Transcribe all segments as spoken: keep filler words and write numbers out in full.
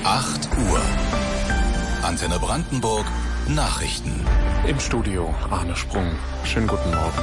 acht Uhr. Antenne Brandenburg Nachrichten. Im Studio Arne Sprung. Schönen guten Morgen.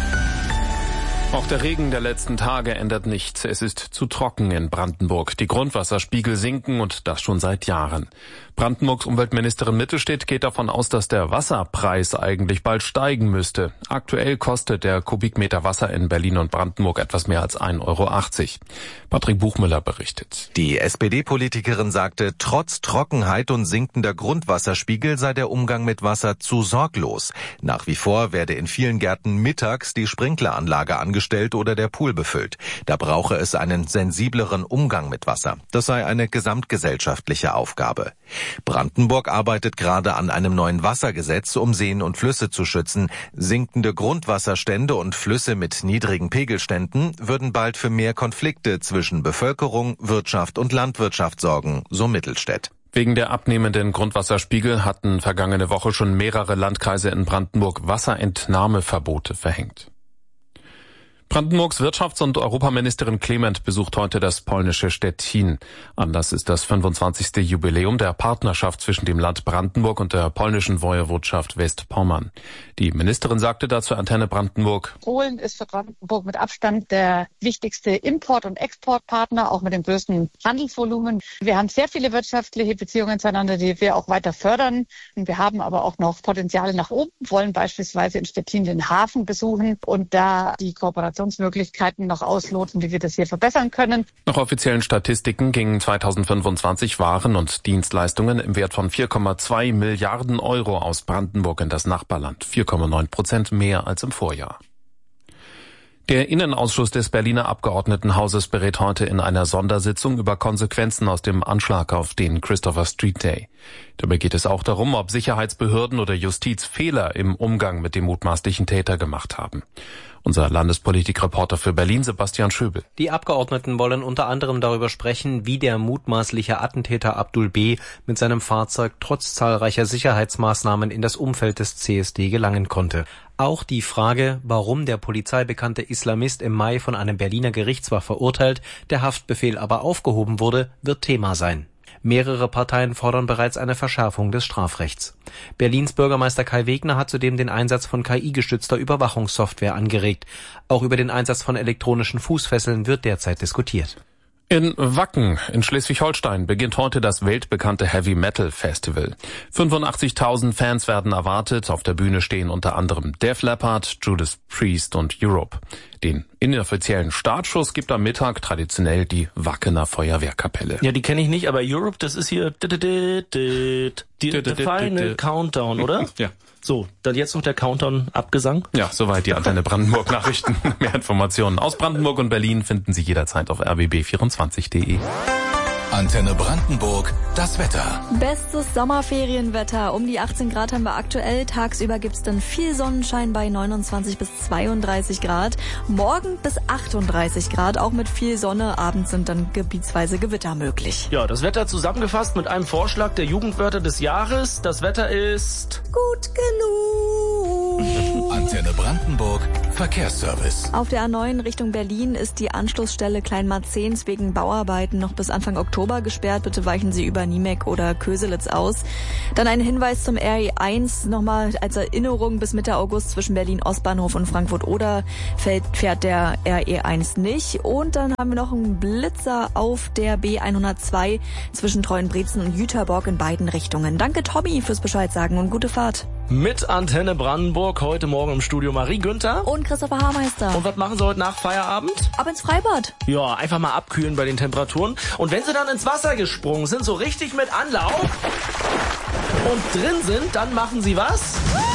Auch der Regen der letzten Tage ändert nichts. Es ist zu trocken in Brandenburg. Die Grundwasserspiegel sinken und das schon seit Jahren. Brandenburgs Umweltministerin Mittelstedt geht davon aus, dass der Wasserpreis eigentlich bald steigen müsste. Aktuell kostet der Kubikmeter Wasser in Berlin und Brandenburg etwas mehr als ein Euro achtzig. Patrick Buchmüller berichtet. Die S P D-Politikerin sagte, trotz Trockenheit und sinkender Grundwasserspiegel sei der Umgang mit Wasser zu sorglos. Nach wie vor werde in vielen Gärten mittags die Sprinkleranlage angestellt oder der Pool befüllt. Da brauche es einen sensibleren Umgang mit Wasser. Das sei eine gesamtgesellschaftliche Aufgabe. Brandenburg arbeitet gerade an einem neuen Wassergesetz, um Seen und Flüsse zu schützen. Sinkende Grundwasserstände und Flüsse mit niedrigen Pegelständen würden bald für mehr Konflikte zwischen Bevölkerung, Wirtschaft und Landwirtschaft sorgen, so Mittelstedt. Wegen der abnehmenden Grundwasserspiegel hatten vergangene Woche schon mehrere Landkreise in Brandenburg Wasserentnahmeverbote verhängt. Brandenburgs Wirtschafts- und Europaministerin Clement besucht heute das polnische Stettin. Anlass ist das fünfundzwanzigste Jubiläum der Partnerschaft zwischen dem Land Brandenburg und der polnischen Woiwodschaft Westpommern. Die Ministerin sagte dazu Antenne Brandenburg: Polen ist für Brandenburg mit Abstand der wichtigste Import- und Exportpartner, auch mit dem größten Handelsvolumen. Wir haben sehr viele wirtschaftliche Beziehungen zueinander, die wir auch weiter fördern. Wir haben aber auch noch Potenziale nach oben, wollen beispielsweise in Stettin den Hafen besuchen und da die Kooperation Möglichkeiten noch ausloten, wie wir das hier verbessern können. Nach offiziellen Statistiken gingen zweitausendfünfundzwanzig Waren und Dienstleistungen im Wert von vier Komma zwei Milliarden Euro aus Brandenburg in das Nachbarland. vier Komma neun Prozent mehr als im Vorjahr. Der Innenausschuss des Berliner Abgeordnetenhauses berät heute in einer Sondersitzung über Konsequenzen aus dem Anschlag auf den Christopher Street Day. Dabei geht es auch darum, ob Sicherheitsbehörden oder Justiz Fehler im Umgang mit dem mutmaßlichen Täter gemacht haben. Unser Landespolitikreporter für Berlin, Sebastian Schöbel. Die Abgeordneten wollen unter anderem darüber sprechen, wie der mutmaßliche Attentäter Abdul B. mit seinem Fahrzeug trotz zahlreicher Sicherheitsmaßnahmen in das Umfeld des C S D gelangen konnte. Auch die Frage, warum der polizeibekannte Islamist im Mai von einem Berliner Gericht zwar verurteilt, der Haftbefehl aber aufgehoben wurde, wird Thema sein. Mehrere Parteien fordern bereits eine Verschärfung des Strafrechts. Berlins Bürgermeister Kai Wegner hat zudem den Einsatz von K I-gestützter Überwachungssoftware angeregt. Auch über den Einsatz von elektronischen Fußfesseln wird derzeit diskutiert. In Wacken in Schleswig-Holstein beginnt heute das weltbekannte Heavy Metal Festival. fünfundachtzigtausend Fans werden erwartet. Auf der Bühne stehen unter anderem Def Leppard, Judas Priest und Europe. Den inoffiziellen Startschuss gibt am Mittag traditionell die Wackener Feuerwehrkapelle. Ja, die kenne ich nicht, aber Europe, das ist hier die, the final countdown, oder? Ja. So, dann jetzt noch der Countdown Abgesang. Ja, soweit die Antenne Brandenburg Nachrichten. Mehr Informationen aus Brandenburg und Berlin finden Sie jederzeit auf r b b vierundzwanzig punkt de. Antenne Brandenburg, das Wetter. Bestes Sommerferienwetter. Um die achtzehn Grad haben wir aktuell. Tagsüber gibt's dann viel Sonnenschein bei neunundzwanzig bis zweiunddreißig Grad. Morgen bis achtunddreißig Grad, auch mit viel Sonne. Abends sind dann gebietsweise Gewitter möglich. Ja, das Wetter zusammengefasst mit einem Vorschlag der Jugendwörter des Jahres. Das Wetter ist gut genug. Antenne Brandenburg, Verkehrsservice. Auf der A neun Richtung Berlin ist die Anschlussstelle Kleinmarzens wegen Bauarbeiten noch bis Anfang Oktober gesperrt. Bitte weichen Sie über Niemek oder Köselitz aus. Dann ein Hinweis zum R E eins nochmal als Erinnerung: bis Mitte August zwischen Berlin-Ostbahnhof und Frankfurt-Oder fährt der R E eins nicht. Und dann haben wir noch einen Blitzer auf der B hundertzwei zwischen Treuenbrietzen und Jüterborg in beiden Richtungen. Danke Tommy fürs Bescheid sagen und gute Fahrt. Mit Antenne Brandenburg heute Morgen im Studio Marie Günther und Christopher Haarmeister. Und was machen Sie heute nach Feierabend? Ab ins Freibad. Ja, einfach mal abkühlen bei den Temperaturen. Und wenn Sie dann ins Wasser gesprungen sind, so richtig mit Anlauf und drin sind, dann machen Sie was?